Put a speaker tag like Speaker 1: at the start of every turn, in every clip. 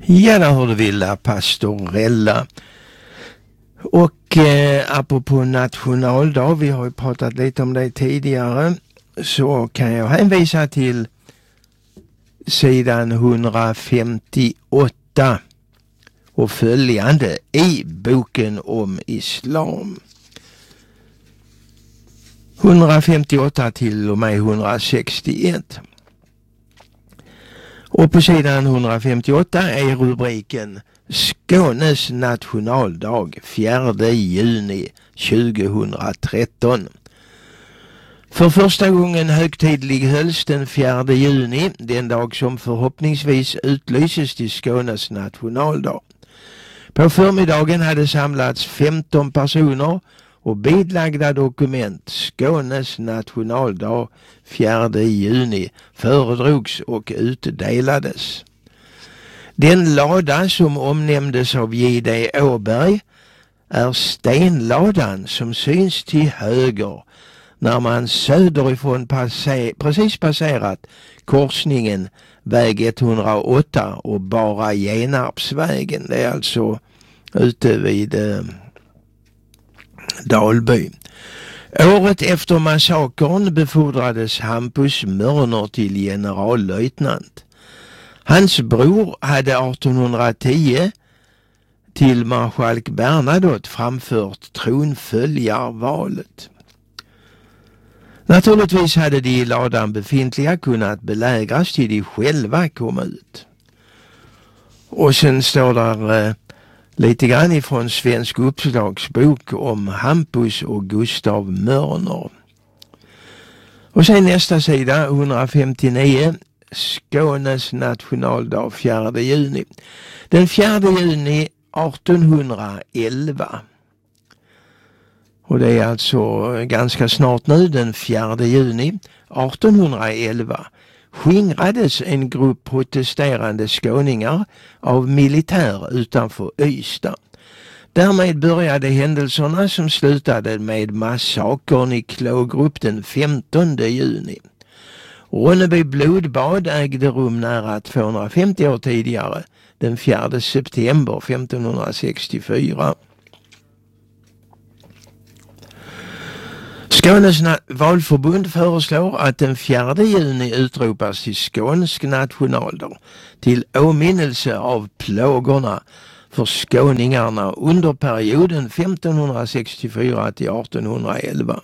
Speaker 1: Ja, där hörde vi La Pastorella. Och apropå nationaldag, vi har ju pratat lite om det tidigare, så kan jag hänvisa till sidan 158 och följande i boken om islam. 158 till och med 161. Och på sidan 158 är rubriken Skånes nationaldag 4 juni 2013. För första gången högtidlig hölls den 4 juni, den dag som förhoppningsvis utlyses till Skånes nationaldag. På förmiddagen hade samlats 15 personer och bidlagda dokument Skånes nationaldag 4 juni föredrogs och utdelades. Den lada som omnämndes av J.D. Åberg är stenladan som syns till höger när man söderifrån precis passerat korsningen väg 108 och bara Genarpsvägen. Det är alltså ute vid Dalby. Året efter massakern befordrades Hampus Mörner till generallöjtnant. Hans bror hade 1810 till marskalk Bernadotte framfört tronföljarvalet. Naturligtvis hade de i ladan befintliga kunnat belägras till de själva kom ut. Och sen står där lite grann ifrån Svensk uppslagsbok om Hampus och Gustav Mörner. Och sen nästa sida 159, Skånes nationaldag 4 juni. Den 4 juni 1811. Och det är alltså ganska snart nu, den 4 juni 1811 skingrades en grupp protesterande skåningar av militär utanför Ystad. Därmed började händelserna som slutade med massakern i Klågrupp den 15 juni. Ronneby blodbad ägde rum nära 250 år tidigare, den 4 september 1564. Skånes valförbund föreslår att den 4 juni utropas till skånsk nationaldag till åminnelse av plågorna för skåningarna under perioden 1564 till 1811.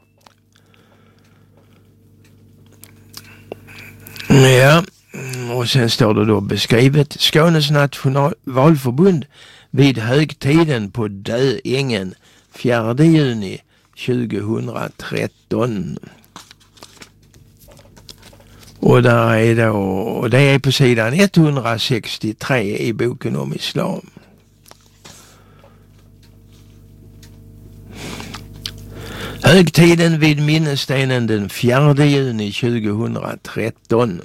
Speaker 1: Ja, och sen står det då beskrivet Skånes nationalvalförbund vid högtiden på Döängen 4 juni 2013. Och där är då, och det är på sidan 163 i boken om islam. Högtiden vid minnesstenen den 4 juni 2013.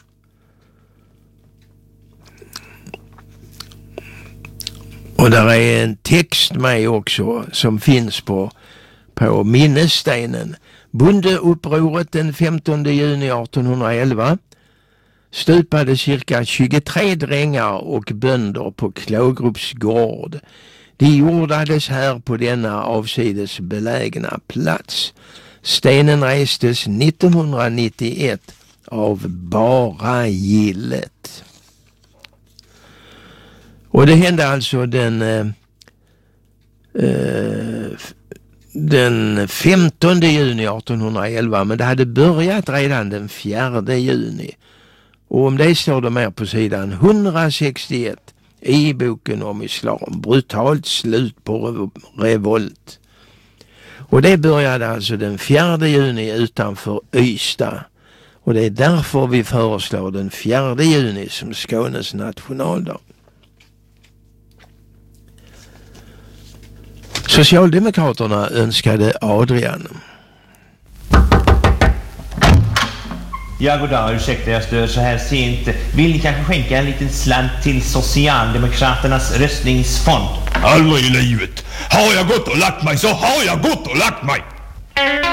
Speaker 1: Och där är en text med också som finns på minnesstenen. Bondeupproret den 15 juni 1811 stupade cirka 23 drängar och bönder på Klågrupps gård. De jordades här på denna avsides belägna plats. Stenen restes 1991 av bara gillet. Och det hände alltså den 15 juni 1811, men det hade börjat redan den 4 juni. Och om det står det mer på sidan 161 i boken om islam, brutalt slut på revolt. Och det började alltså den 4 juni utanför Ystad. Och det är därför vi föreslår den 4 juni som Skånes nationaldag. Socialdemokraterna önskade Adrian.
Speaker 2: Ja, goddag, ursäkta jag stör så här sent. Vill ni kanske skänka en liten slant till Socialdemokraternas röstningsfond?
Speaker 3: Aldrig i livet. Har jag gått och lagt mig så har jag gått och lagt mig.